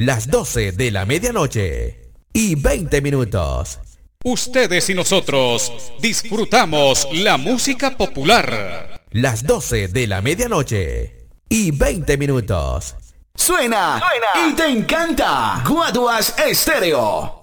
las 12 de la medianoche y 20 minutos. Ustedes y nosotros disfrutamos la música popular. Las 12 de la medianoche y 20 minutos. Suena y te encanta. Guaduas Estéreo.